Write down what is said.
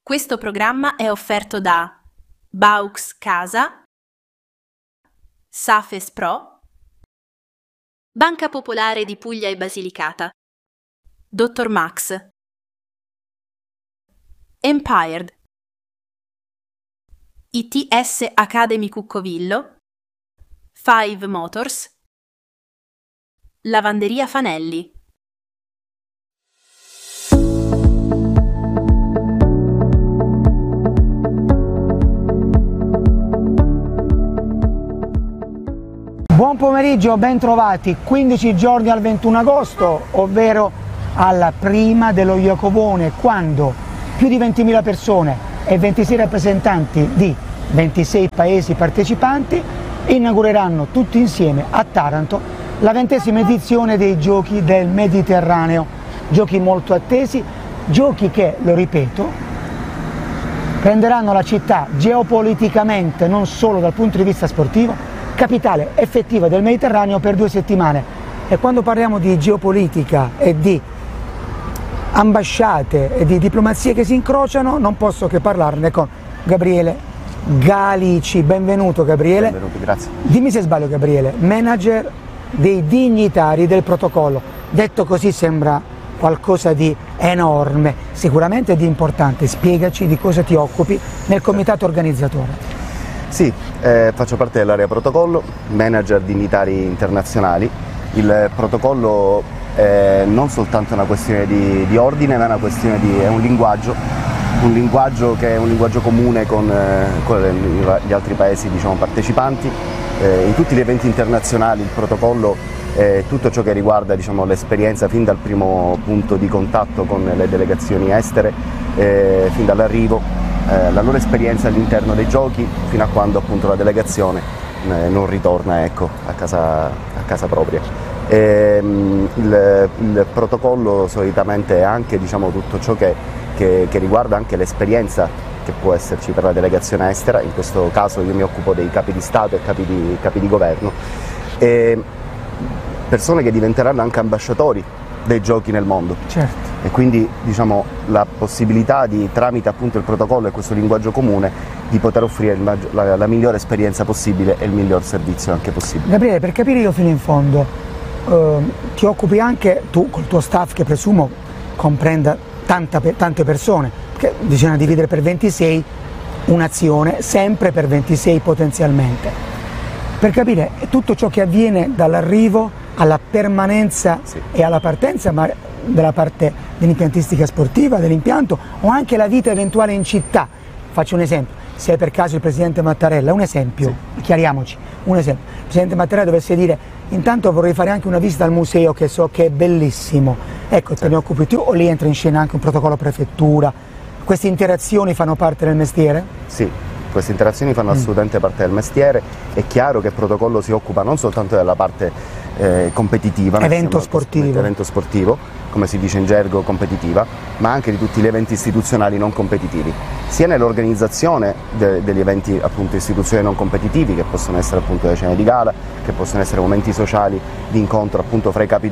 Questo programma è offerto da Baux Casa, Safes Pro, Banca Popolare di Puglia e Basilicata, Dr. Max, Empired, ITS Academy Cuccovillo, Five Motors, Lavanderia Fanelli. Buon pomeriggio, ben trovati. 15 giorni al 21 agosto, ovvero alla prima dello Iacobone, quando più di 20.000 persone e 26 rappresentanti di 26 paesi partecipanti inaugureranno tutti insieme a Taranto la 20ª edizione dei Giochi del Mediterraneo. Giochi molto attesi, giochi che, lo ripeto, renderanno la città geopoliticamente, non solo dal punto di vista sportivo, capitale effettiva del Mediterraneo per 2 settimane. E quando parliamo di geopolitica e di ambasciate e di diplomazie che si incrociano, non posso che parlarne con Gabriele Galici. Benvenuto Gabriele. Benvenuti, grazie. Dimmi se sbaglio Gabriele, manager dei dignitari del protocollo. Detto così sembra qualcosa di enorme, sicuramente di importante. Spiegaci di cosa ti occupi nel comitato organizzatore. Sì, faccio parte dell'area protocollo, manager dignitari internazionali. Il protocollo è non soltanto una questione di ordine, ma è una questione è un linguaggio che è un linguaggio comune con gli altri paesi, diciamo, partecipanti. In tutti gli eventi internazionali il protocollo è tutto ciò che riguarda, diciamo, l'esperienza fin dal primo punto di contatto con le delegazioni estere, fin dall'arrivo. La loro esperienza all'interno dei giochi fino a quando appunto la delegazione non ritorna, ecco, a casa propria. Il protocollo solitamente è anche, diciamo, tutto ciò che riguarda anche l'esperienza che può esserci per la delegazione estera. In questo caso io mi occupo dei capi di Stato e capi di governo, e persone che diventeranno anche ambasciatori dei giochi nel mondo. Certo. E quindi, diciamo, la possibilità tramite appunto il protocollo e questo linguaggio comune, di poter offrire la migliore esperienza possibile e il miglior servizio anche possibile. Gabriele, per capire io fino in fondo, ti occupi anche tu col tuo staff, che presumo comprenda tante persone, che bisogna dividere per 26 un'azione, sempre per 26 potenzialmente. Per capire tutto ciò che avviene dall'arrivo alla permanenza, sì, e alla partenza, ma della parte dell'impiantistica sportiva, dell'impianto, o anche la vita eventuale in città. Faccio un esempio: se per caso il Presidente Mattarella, un esempio, sì, chiariamoci, un esempio, il Presidente Mattarella dovesse dire intanto vorrei fare anche una visita al museo che so che è bellissimo, ecco, te ne occupi tu, o lì entra in scena anche un protocollo prefettura? Queste interazioni fanno parte del mestiere? Sì, queste interazioni fanno assolutamente parte del mestiere. È chiaro che il protocollo si occupa non soltanto della parte competitiva, evento sportivo, come si dice in gergo, competitiva, ma anche di tutti gli eventi istituzionali non competitivi, sia nell'organizzazione degli eventi appunto istituzionali non competitivi, che possono essere appunto le cene di gala, che possono essere momenti sociali di incontro appunto fra i capi